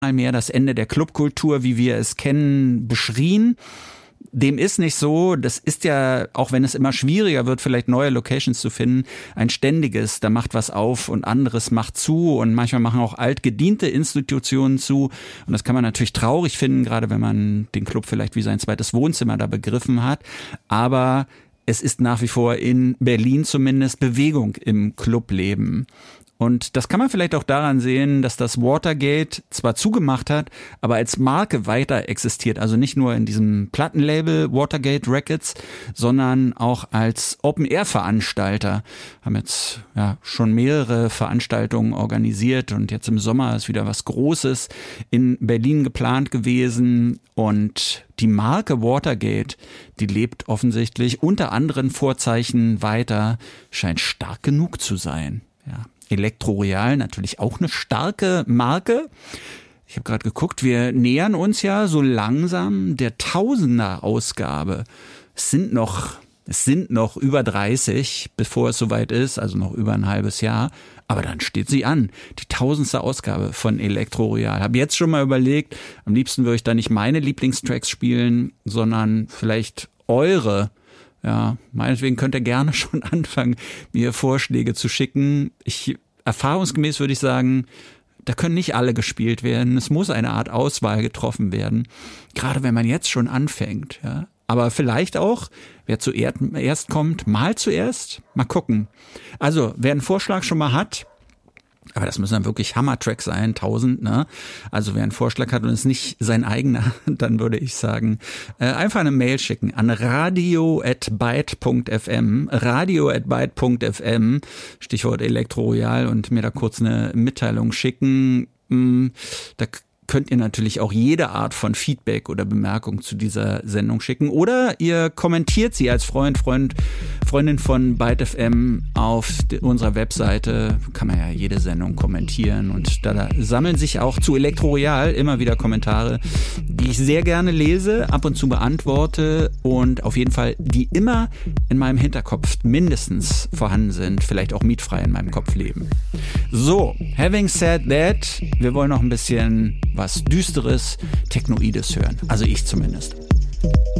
mal mehr das Ende der Clubkultur, wie wir es kennen, beschrien. Dem ist nicht so. Das ist ja, auch wenn es immer schwieriger wird, vielleicht neue Locations zu finden, ein ständiges, da macht was auf und anderes macht zu und manchmal machen auch altgediente Institutionen zu. Und das kann man natürlich traurig finden, gerade wenn man den Club vielleicht wie sein zweites Wohnzimmer da begriffen hat. Aber es ist nach wie vor in Berlin zumindest Bewegung im Clubleben. Und das kann man vielleicht auch daran sehen, dass das Watergate zwar zugemacht hat, aber als Marke weiter existiert. Also nicht nur in diesem Plattenlabel Watergate Records, sondern auch als Open-Air-Veranstalter. Haben jetzt ja schon mehrere Veranstaltungen organisiert und jetzt im Sommer ist wieder was Großes in Berlin geplant gewesen. Und die Marke Watergate, die lebt offensichtlich unter anderen Vorzeichen weiter, scheint stark genug zu sein. Ja. Elektroroyal natürlich auch eine starke Marke. Ich habe gerade geguckt, wir nähern uns ja so langsam der Tausender-Ausgabe. Es sind noch über 30, bevor es soweit ist, also noch über ein halbes Jahr. Aber dann steht sie an, die 1000. Ausgabe von Elektroroyal. Habe jetzt schon mal überlegt, am liebsten würde ich da nicht meine Lieblingstracks spielen, sondern vielleicht eure. Ja, meinetwegen könnt ihr gerne schon anfangen, mir Vorschläge zu schicken. Erfahrungsgemäß würde ich sagen, da können nicht alle gespielt werden. Es muss eine Art Auswahl getroffen werden. Gerade wenn man jetzt schon anfängt, ja. Aber vielleicht auch, wer zuerst kommt, mal zuerst. Mal gucken. Also, wer einen Vorschlag schon mal hat, aber das müssen dann wirklich Hammer-Tracks sein, 1000, ne? Also wer einen Vorschlag hat und es nicht sein eigener, dann würde ich sagen, einfach eine Mail schicken an radio@byte.fm, Stichwort Elektroroyal und mir da kurz eine Mitteilung schicken. Da könnt ihr natürlich auch jede Art von Feedback oder Bemerkung zu dieser Sendung schicken oder ihr kommentiert sie als Freundin von Byte FM auf unserer Webseite. Kann man ja jede Sendung kommentieren und da sammeln sich auch zu Elektroroyal immer wieder Kommentare, die ich sehr gerne lese, ab und zu beantworte und auf jeden Fall die immer in meinem Hinterkopf mindestens vorhanden sind, vielleicht auch mietfrei in meinem Kopf leben. So, having said that, wir wollen noch ein bisschen was Düsteres, Technoides hören. Also ich zumindest.